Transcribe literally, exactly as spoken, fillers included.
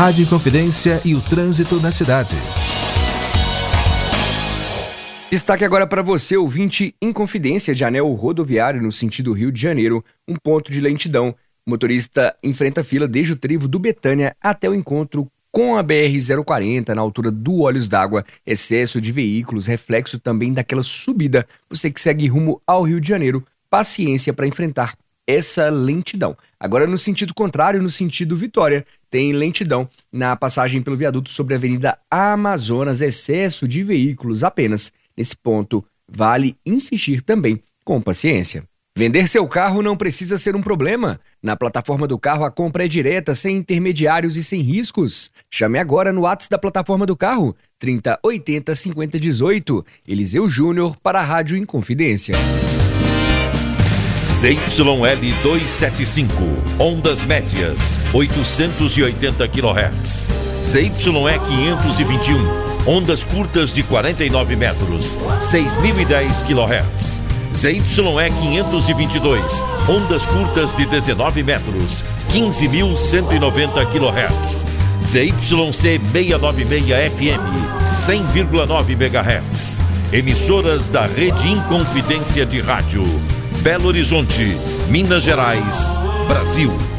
Rádio Inconfidência e o trânsito na cidade. Destaque agora para você, ouvinte, Inconfidência de anel rodoviário no sentido Rio de Janeiro, um ponto de lentidão. O motorista enfrenta fila desde o trevo do Betânia até o encontro com a B R zero quarenta, na altura do Olhos d'Água. Excesso de veículos, reflexo também daquela subida. Você que segue rumo ao Rio de Janeiro, paciência para enfrentar essa lentidão. Agora, no sentido contrário, no sentido Vitória, tem lentidão na passagem pelo viaduto sobre a Avenida Amazonas, excesso de veículos apenas. Nesse ponto, vale insistir também com paciência. Vender seu carro não precisa ser um problema. Na plataforma do carro, a compra é direta, sem intermediários e sem riscos. Chame agora no WhatsApp da plataforma do carro, trinta, oitenta, cinquenta, dezoito. Eliseu Júnior para a Rádio Inconfidência. Z Y L duzentos e setenta e cinco, ondas médias, oitocentos e oitenta quilohertz. Z Y E quinhentos e vinte e um, ondas curtas de quarenta e nove metros, seis mil e dez quilohertz. Z Y E quinhentos e vinte e dois, ondas curtas de dezenove metros, quinze mil cento e noventa quilohertz. Z Y C seiscentos e noventa e seis F M, cem vírgula nove megahertz. Emissoras da Rede Inconfidência de Rádio. Belo Horizonte, Minas Gerais, Brasil.